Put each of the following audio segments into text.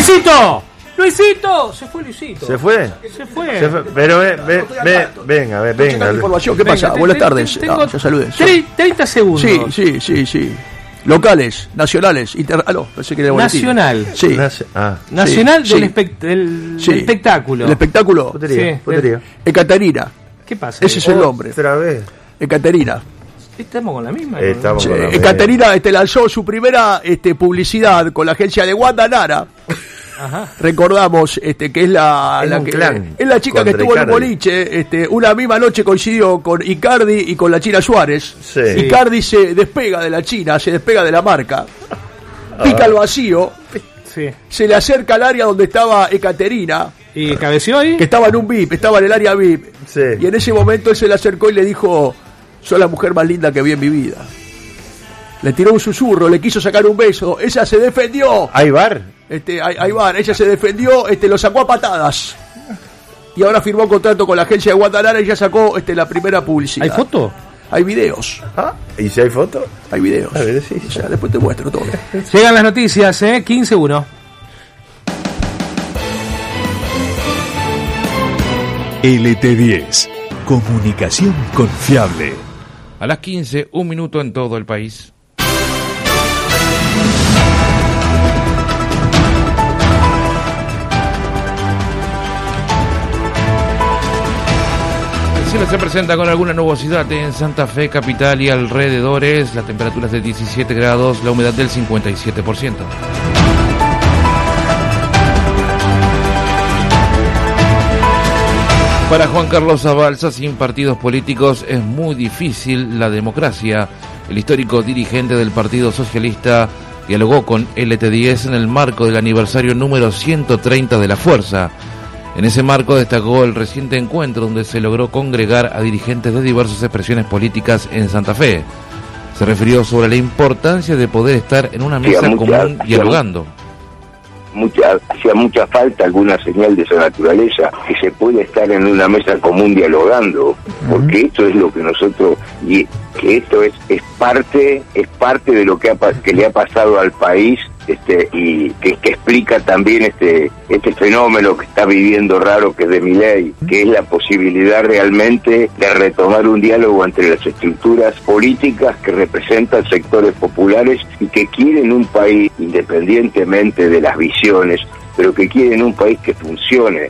¡Luisito! ¡Luisito! Se fue Luisito. ¿Se fue? Pero venga. Información, ¿qué pasa? Buenas tardes. Ya saludes. 30 segundos. Sí. Locales, nacionales, pensé que era nacional. Sí. Nacional del espectáculo. El espectáculo. Potería. Ekaterina. ¿Qué pasa? Ese es el nombre. Otra vez. Ekaterina. Estamos con la misma. Estamos con la misma. Ekaterina lanzó su primera publicidad con la agencia de Wanda Nara. Ajá. Recordamos que es la chica que estuvo en un boliche. Una misma noche coincidió con Icardi y con la China Suárez. Sí. Icardi se despega de la China, se despega de la marca, pica al vacío, se le acerca al área donde estaba Ekaterina. ¿Y cabeció ahí? Que estaba en un VIP, estaba en el área VIP. Sí. Y en ese momento él se le acercó y le dijo: "Sos la mujer más linda que vi en mi vida". Le tiró un susurro, le quiso sacar un beso. Ella se defendió. ¿Hay bar? Ella se defendió, lo sacó a patadas. Y ahora firmó un contrato con la agencia de Guadalajara y ya sacó la primera publicidad. ¿Hay foto? Hay videos. ¿Y si hay foto? Hay videos. A ver, sí. Ya, después te muestro todo. Llegan las noticias, 15-1. LT10. Comunicación confiable. A las 15, 1 minuto en todo el país. El cielo se presenta con alguna nubosidad en Santa Fe, capital y alrededores. La temperatura es de 17 grados, la humedad del 57%. Para Juan Carlos Abalza, sin partidos políticos es muy difícil la democracia. El histórico dirigente del Partido Socialista dialogó con LT10 en el marco del aniversario número 130 de la Fuerza. En ese marco destacó el reciente encuentro donde se logró congregar a dirigentes de diversas expresiones políticas en Santa Fe. Se refirió sobre la importancia de poder estar en una mesa común dialogando. Hacía mucha falta alguna señal de esa naturaleza, que se puede estar en una mesa común dialogando, porque esto es lo que nosotros, y que esto es parte de lo que le ha pasado al país, y que explica también este fenómeno que está viviendo raro, que es de Milei, que es la posibilidad realmente de retomar un diálogo entre las estructuras políticas que representan sectores populares y que quieren un país, independientemente de las visiones, pero que quieren un país que funcione.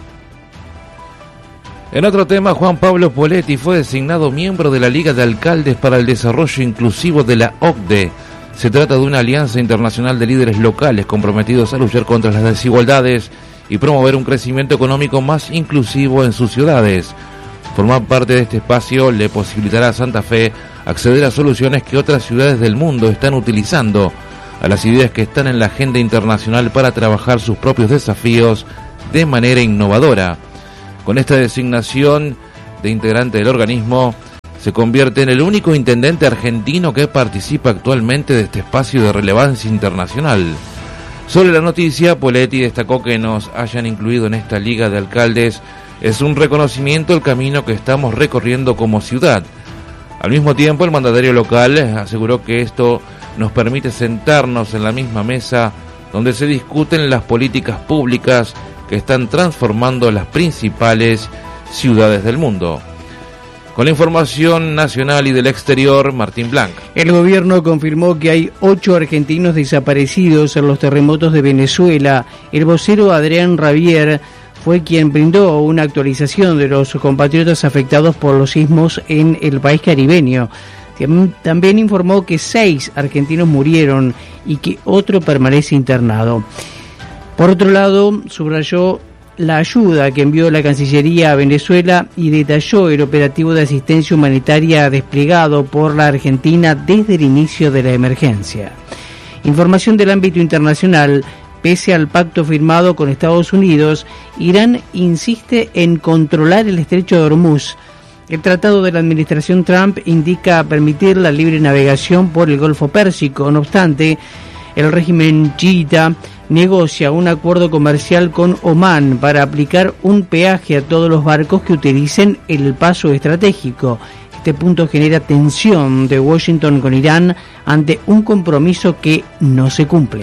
En otro tema, Juan Pablo Poletti fue designado miembro de la Liga de Alcaldes para el Desarrollo Inclusivo de la OCDE. Se trata de una alianza internacional de líderes locales comprometidos a luchar contra las desigualdades y promover un crecimiento económico más inclusivo en sus ciudades. Formar parte de este espacio le posibilitará a Santa Fe acceder a soluciones que otras ciudades del mundo están utilizando, a las ideas que están en la agenda internacional para trabajar sus propios desafíos de manera innovadora. Con esta designación de integrante del organismo, se convierte en el único intendente argentino que participa actualmente de este espacio de relevancia internacional. Sobre la noticia, Poletti destacó que nos hayan incluido en esta Liga de Alcaldes es un reconocimiento al camino que estamos recorriendo como ciudad. Al mismo tiempo, el mandatario local aseguró que esto nos permite sentarnos en la misma mesa donde se discuten las políticas públicas que están transformando las principales ciudades del mundo. Con la información nacional y del exterior, Martín Blanc. El gobierno confirmó que hay 8 argentinos desaparecidos en los terremotos de Venezuela. El vocero Adrián Ravier fue quien brindó una actualización de los compatriotas afectados por los sismos en el país caribeño. También informó que 6 argentinos murieron y que otro permanece internado. Por otro lado, subrayó la ayuda que envió la Cancillería a Venezuela y detalló el operativo de asistencia humanitaria desplegado por la Argentina desde el inicio de la emergencia. Información del ámbito internacional. Pese al pacto firmado con Estados Unidos, Irán insiste en controlar el estrecho de Hormuz. El tratado de la administración Trump indica permitir la libre navegación por el Golfo Pérsico. No obstante, el régimen chiita negocia un acuerdo comercial con Omán para aplicar un peaje a todos los barcos que utilicen el paso estratégico. Este punto genera tensión de Washington con Irán ante un compromiso que no se cumple.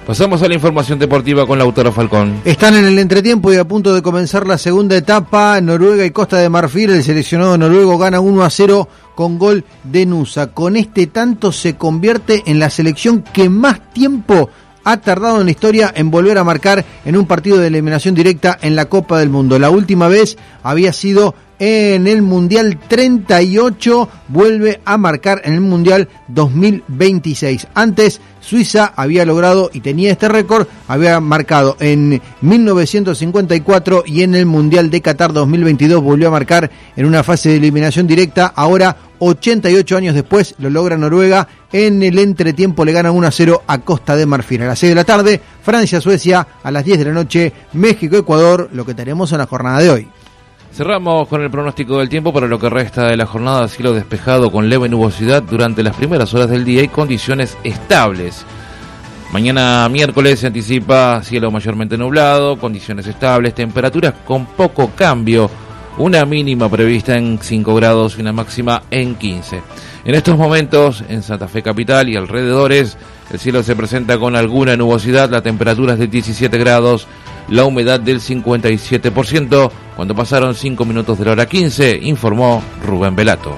Pasamos a la información deportiva con Lautaro Falcón. Están en el entretiempo y a punto de comenzar la segunda etapa. Noruega y Costa de Marfil. El seleccionado noruego gana 1-0 con gol de Nusa. Con este tanto se convierte en la selección que más tiempo ha tardado en la historia en volver a marcar en un partido de eliminación directa en la Copa del Mundo. La última vez había sido en el Mundial 38, vuelve a marcar en el Mundial 2026. Antes, Suiza había logrado y tenía este récord, había marcado en 1954 y en el Mundial de Qatar 2022 volvió a marcar en una fase de eliminación directa. Ahora, 88 años después, lo logra Noruega. En el entretiempo le gana 1-0 a Costa de Marfil. A las 6 de la tarde, Francia-Suecia, a las 10 de la noche, México-Ecuador, lo que tenemos en la jornada de hoy. Cerramos con el pronóstico del tiempo para lo que resta de la jornada. Cielo despejado con leve nubosidad durante las primeras horas del día y condiciones estables. Mañana miércoles se anticipa cielo mayormente nublado, condiciones estables, temperaturas con poco cambio, una mínima prevista en 5 grados y una máxima en 15. En estos momentos, en Santa Fe capital y alrededores, el cielo se presenta con alguna nubosidad, la temperatura es de 17 grados, la humedad del 57%, cuando pasaron 5 minutos de la hora 15, informó Rubén Velato.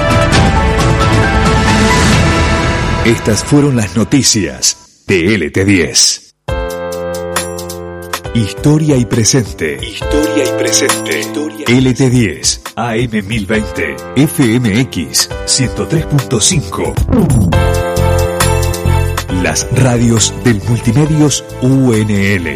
Estas fueron las noticias de LT10. Historia y presente. Historia y presente. LT10, AM 1020, FMX 103.5. Las radios del Multimedios UNL.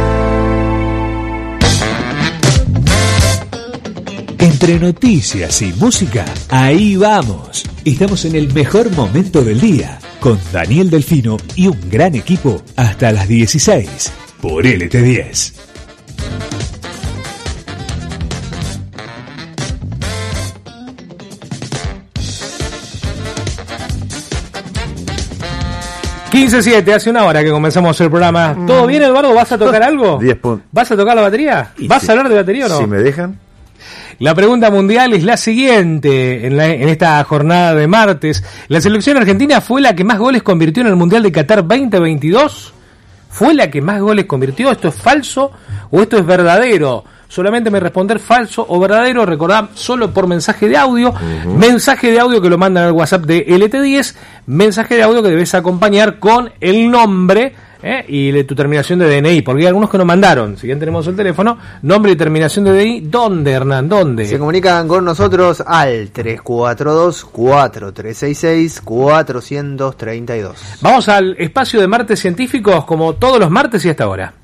Entre noticias y música, ahí vamos. Estamos en el mejor momento del día, con Daniel Delfino y un gran equipo hasta las 16, por LT10. (15:07), hace una hora que comenzamos el programa. ¿Todo bien, Eduardo? ¿Vas a tocar algo? 10 puntos. ¿Vas a tocar la batería? ¿Vas a hablar de batería o no? Si me dejan. La pregunta mundial es la siguiente. En esta jornada de martes, ¿la selección argentina fue la que más goles convirtió en el Mundial de Qatar 2022? ¿Fue la que más goles convirtió? ¿Esto es falso o esto es verdadero? Solamente me responder falso o verdadero. Recordad, solo por mensaje de audio. Mensaje de audio que lo mandan al WhatsApp de LT10. Mensaje de audio que debes acompañar con el nombre y de tu terminación de DNI, porque hay algunos que nos mandaron. Si bien tenemos el teléfono, nombre y terminación de DNI. ¿Dónde, Hernán? ¿Dónde? Se comunican con nosotros al 342-4366-432. Vamos al espacio de martes científicos como todos los martes y hasta ahora.